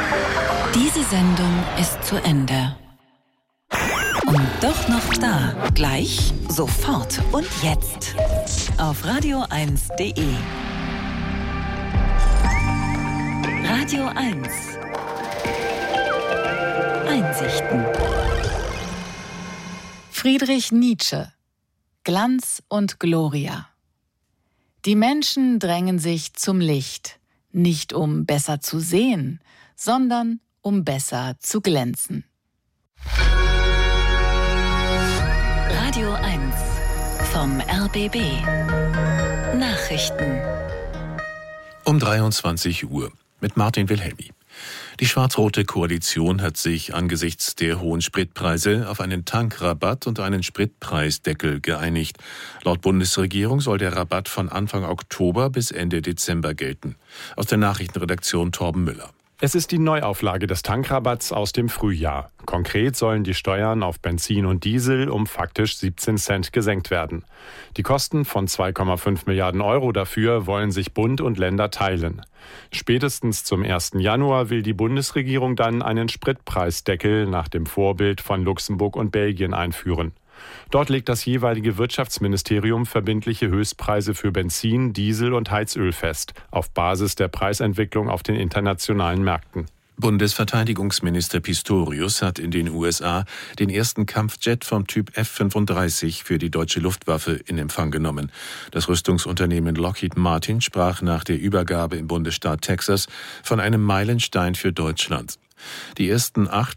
Diese Sendung ist zu Ende. Und doch noch da. Gleich, sofort und jetzt. Auf radio1.de. Radio 1. Einsichten. Friedrich Nietzsche. Glanz und Gloria. Die Menschen drängen sich zum Licht, nicht um besser zu sehen, sondern um besser zu glänzen. Radio 1 vom RBB. Nachrichten. Um 23 Uhr mit Martin Wilhelmi. Die schwarz-rote Koalition hat sich angesichts der hohen Spritpreise auf einen Tankrabatt und einen Spritpreisdeckel geeinigt. Laut Bundesregierung soll der Rabatt von Anfang Oktober bis Ende Dezember gelten. Aus der Nachrichtenredaktion Torben Müller. Es ist die Neuauflage des Tankrabatts aus dem Frühjahr. Konkret sollen die Steuern auf Benzin und Diesel um faktisch 17 Cent gesenkt werden. Die Kosten von 2,5 Milliarden Euro dafür wollen sich Bund und Länder teilen. Spätestens zum 1. Januar will die Bundesregierung dann einen Spritpreisdeckel nach dem Vorbild von Luxemburg und Belgien einführen. Dort legt das jeweilige Wirtschaftsministerium verbindliche Höchstpreise für Benzin, Diesel und Heizöl fest, auf Basis der Preisentwicklung auf den internationalen Märkten. Bundesverteidigungsminister Pistorius hat in den USA den ersten Kampfjet vom Typ F-35 für die deutsche Luftwaffe in Empfang genommen. Das Rüstungsunternehmen Lockheed Martin sprach nach der Übergabe im Bundesstaat Texas von einem Meilenstein für Deutschland. Die ersten 8